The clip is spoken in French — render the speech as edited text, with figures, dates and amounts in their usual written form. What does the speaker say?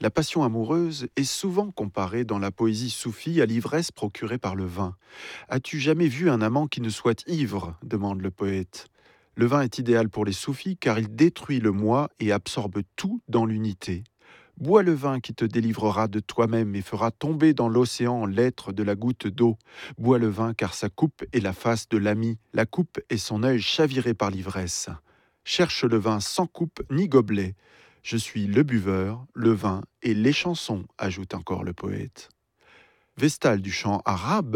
La passion amoureuse est souvent comparée dans la poésie soufie à l'ivresse procurée par le vin. As-tu jamais vu un amant qui ne soit ivre demande le poète. Le vin est idéal pour les soufis car il détruit le moi et absorbe tout dans l'unité. Bois le vin qui te délivrera de toi-même et fera tomber dans l'océan l'être de la goutte d'eau. Bois le vin car sa coupe est la face de l'ami, la coupe est son œil chaviré par l'ivresse. Cherche le vin sans coupe ni gobelet. Je suis le buveur, le vin et les chansons, ajoute encore le poète. Vestale du chant arabe